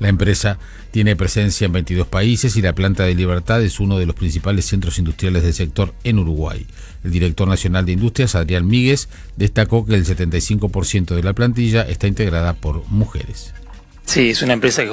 La empresa tiene presencia en 22 países y la planta de Libertad es uno de los principales centros industriales del sector en Uruguay. El director nacional de Industrias, Adrián Míguez, destacó que el 75% de la plantilla está integrada por mujeres. Sí, es una empresa que